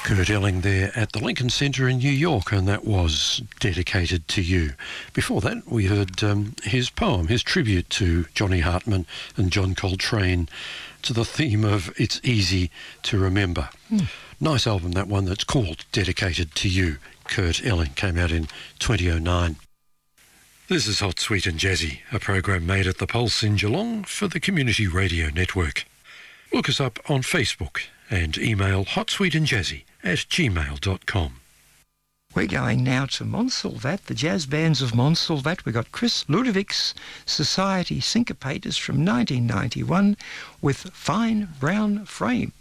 Kurt Elling there at the Lincoln Center in New York, and that was Dedicated to You. Before that, we heard his poem, his tribute to Johnny Hartman and John Coltrane, to the theme of It's Easy to Remember. Nice album, that one, that's called Dedicated to You. Kurt Elling came out in 2009. This is Hot, Sweet and Jazzy, a program made at the Pulse in Geelong for the Community Radio Network. Look us up on Facebook and email hotsweetandjazzy@gmail.com. We're going now to Montsalvat, the jazz bands of Montsalvat. We've got Chris Ludovic's Society Syncopators from 1991 with Fine Brown Frame.